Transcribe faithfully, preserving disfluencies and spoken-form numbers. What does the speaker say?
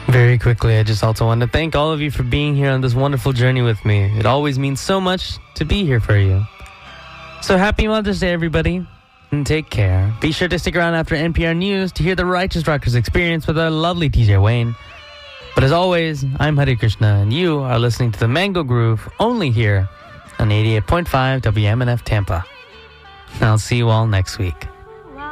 Very quickly, I just also want to thank all of you for being here on this wonderful journey with me. It always means so much to be here for you. So happy Mother's Day, everybody, and take care. Be sure to stick around after N P R News to hear the Righteous Rockers experience with our lovely T J Wayne. But as always, I'm Hare Krishna, and you are listening to the Mango Groove only here on eighty-eight point five W M N F Tampa. I'll see you all next week.